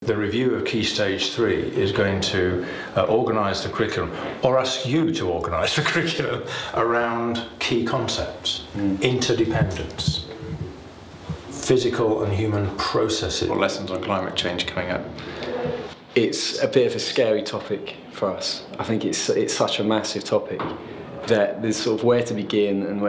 The review of Key Stage 3 is going to organise the curriculum, or ask you to organise the curriculum around key concepts, interdependence, physical and human processes. Or lessons on climate change coming up. It's a bit of a scary topic for us. I think it's such a massive topic that there's sort of where to begin and